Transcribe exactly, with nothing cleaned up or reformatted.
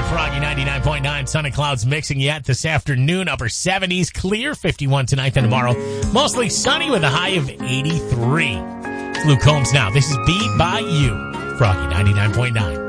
Froggy ninety-nine point nine. Sun and clouds mixing yet this afternoon. Upper seventies, clear, fifty-one tonight and tomorrow. Mostly sunny with a high of eighty-three. It's Luke Combs now. This is Beat by You. Froggy ninety-nine point nine.